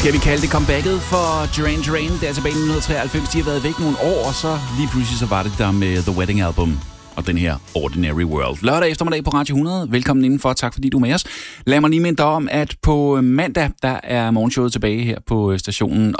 Skal vi kalde det comebacket for Duran Duran? Det er tilbage i 1993. De har været væk nogle år, og så lige pludselig så var det der med The Wedding Album og den her Ordinary World. Lørdag eftermiddag på Radio 100. Velkommen indenfor. Tak fordi du er med os. Lad mig lige minde dig om, at på mandag, der er morgenshowet tilbage her på stationen.